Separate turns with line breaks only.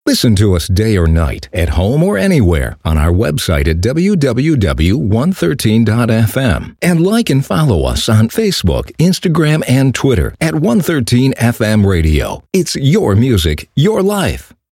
Listen to us day or night, at home or anywhere, on our website at www.113.fm. And like and follow us on Facebook, Instagram, and Twitter at 113FM Radio. It's your music, your life.